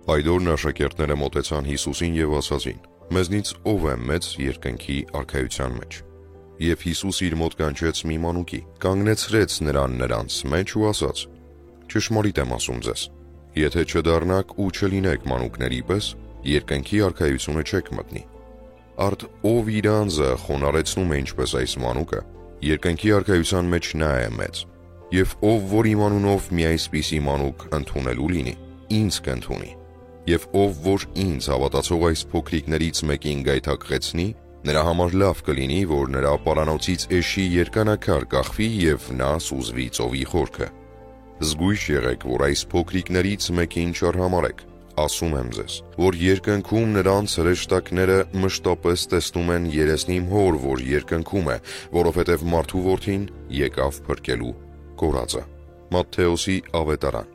Այդ օրն աշակերտները մոտեցան Հիսուսին եւ ասացին. «Մեզնից ով է մեծ երկնքի արքայության մեջ»։ Եվ Հիսուս իր մոտ կանչեց մի մանուկի, կանգնեցրեց նրան նրանց մեջ ու ասաց. «Ճշմարիտ եմ ասում ձեզ, եթե չդառնաք ու չլինեք մանուկների պես, երկնքի արքայությունը չեք մտնի։ Արդ ով իր անձը խոնարհեցնում է ինչպես այս մանուկը, երկնքի արքայության մեջ նա է մեծ։ Եվ ով որ իմ անունով մի այսպիսի մանուկ ընդունելու լինի, ինձ կընդունի։ Եվ ով որ ինձ հավատացող այս փոքրիկներից մեկին գայթակղեցնի, նրա համար լավ կլինի, որ նրա պարանոցից էշի երկանակար կախվի և նա սուզվի ծովի խորքը։ Զգույշ եղեք, որ այս փոքրիկներից մեկին չարհամարեք։ Ասում եմ ձեզ, որ երկնքում նրանց հրեշտակները մշտապես տեսնում են երեսնիմ հոր, որ երկնքում է, որովհետև մարդու որդին եկավ փրկելու կորածը։ Մատթեոսի ավետարան։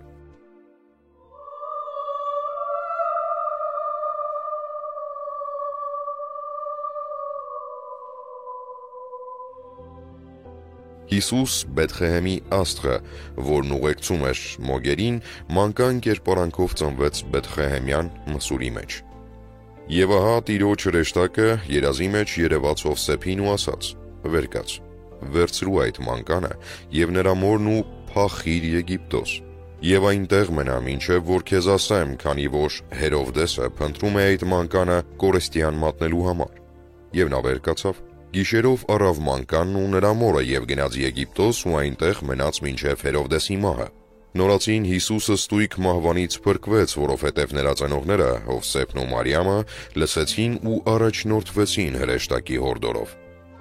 Հիսուս Բեթխեհեմի աստղը, որն ուղեկցում էր մոգերին, մանկան կերպարանքով ծնվեց Բեթխեհեմյան մսուրի մեջ։ Եվ ահա Տիրոջ հրեշտակը երազի մեջ երևաց Հովսեփին ու ասաց. «Վեր կաց, վերցրու այդ մանկանը և նրա մորն ու փախիր Եգիպտոս, և այնտեղ մնա մինչև որ քեզ ասեմ, քանի որ Հերովդեսը փնտրում է այդ մանկանը կորստյան մատնելու համար»։ Եվ նա վեր կացավ։ Գիշերով առավ մանկանն ու նրա մորը և գնաց Եգիպտոս ու այնտեղ մնաց մինչև Հերովդեսի մահը։ Նորածին Հիսուսը ստույգ մահվանից փրկվեց, որովհետև նրա ծնողները Հովսեփն ու Մարիամը լսեցին ու առաջնորդվեցին հրեշտակի հորդորով։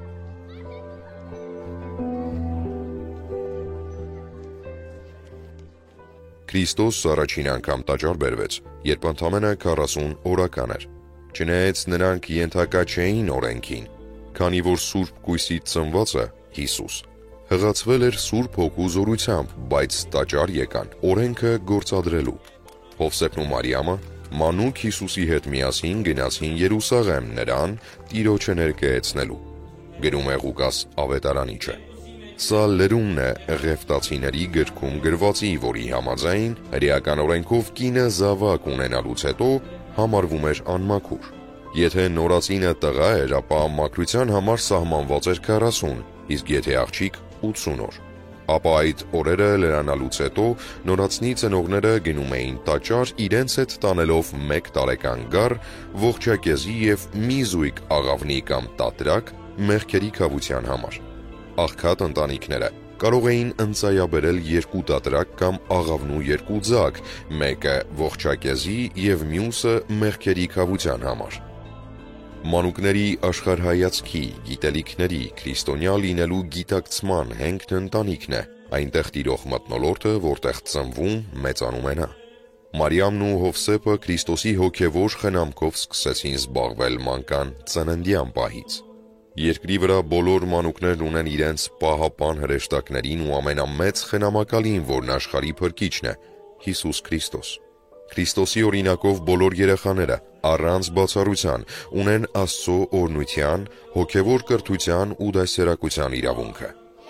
Քրիստոս առաջին անգամ տաճար բերվեց, երբ ընդամենը 40 օրական էր։ Չնայած նրանք ենթակա չէին օրենքին, քանի որ Սուրբ Կույսից ծնվածը Հիսուս հղացվել էր Սուրբ Հոգու զորությամբ, բայց տաճար եկան օրենքը գործադրելու։ Հովսեփն ու Մարիամը մանուկ Հիսուսի հետ միասին գնացին Երուսաղեմ նրան Տիրոջը ներկայացնելու։ Գրում է Ղուկաս ավետարանիչը։ Սա լրումն է Ղևտացիների գրքում գրվածի, որի համաձայն հրեական օրենքով կինը զավակ ունենալուց հետո համարվում էր անմաքուր։ Եթե նորածինը տղա էր, ապա մաքրության համար սահմանված էր 40, իսկ եթե աղջիկ 80 օր։ Ապա այդ օրերը լրանալուց հետո նորածնի ծնողները գնում էին տաճար իրենց հետ տանելով 1 տարեկան գառ, ողջակեզի և մի զույգ աղավնի կամ տատրակ մեղքերի քավության համար։ Աղքատ ընտանիքները կարող էին ընծայաբերել 2 տատրակ կամ աղավնու 2 ձակ, մեկը ողջակեզի և մյուսը մեղքերի քավության համար։ Մանուկների աշխարհայացքի, գիտելիքների, քրիստոնյա լինելու գիտակցման հենգն ընտանիքն է, այնտեղ տիրող մթնոլորտը, որտեղ ծնվում, մեծանում է նա։ Մարիամն ու Հովսեփը Քրիստոսի հոգևոր խնամքով սկսեցին զբաղվել մանկան ծննդյան պահից։ Երկրի վրա բոլոր մանուկներն ունեն իրենց պահապան հրեշտակներին ու ամենամեծ խնամակալին, որն աշխարհի փրկիչն է, Հիսուս Քրիստոս։ Քրիստոսի օրինակով բոլոր երեխաները առանց բացառության ունեն Աստծո օրհնության, հոգևոր կրթության ու դաստիարակության իրավունքը։